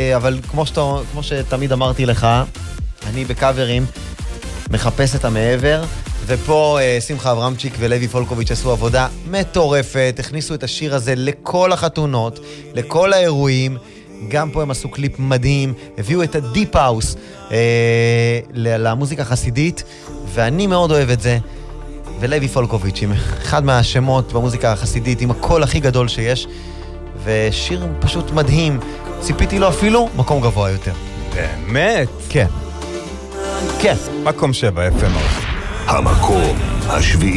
אבל כמו שתמיד אמרתי לך, אני בקאברים מחפש את המעבר, ופה שמחה אברהמצ'יק ולוי פולקוביץ' עשו עבודה מטורפת, הכניסו את השיר הזה לכל החתונות, לכל האירועים, גם פה הם עשו קליפ מדהים, הביאו את הדיפ האוס למוזיקה חסידית, ואני מאוד אוהב את זה. ולוי פולקוביץ' עם אחד מהשמות במוזיקה החסידית, עם הקול הכי גדול שיש, ושיר פשוט מדהים. ציפיתי לו אפילו מקום גבוה יותר. באמת? כן. כן. מקום 7, יפה מאוד. המקום השביעי.